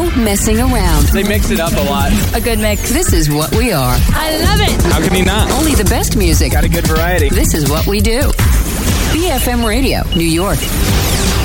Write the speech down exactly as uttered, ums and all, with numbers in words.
no messing around. They mix it up a lot. A good mix. This is what we are. I love it. How can you not? Only the best music. Got a good variety. This is what we do. B F M Radio, New York.